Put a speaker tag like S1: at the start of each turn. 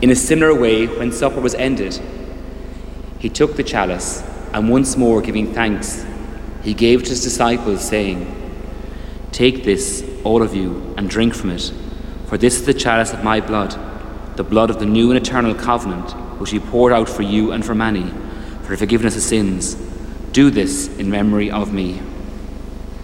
S1: In a similar way, when supper was ended, he took the chalice, and once more giving thanks, he gave it to his disciples, saying, "Take this, all of you, and drink from it, for this is the chalice of my blood, the blood of the new and eternal covenant, which he poured out for you and for many, for the forgiveness of sins. Do this in memory of me."